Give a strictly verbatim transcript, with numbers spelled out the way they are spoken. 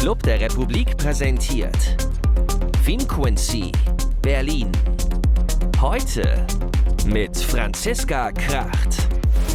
Club der Republik präsentiert Finquency Berlin. Heute mit Franziska Kracht.